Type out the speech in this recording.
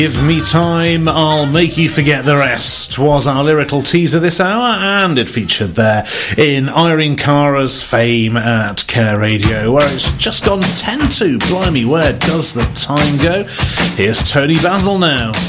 Give Me Time, I'll Make You Forget the Rest was our lyrical teaser this hour, and it featured there in Irene Cara's fame at Care Radio, where it's just gone 10 to. Blimey, where does the time go? Here's Tony Basil now.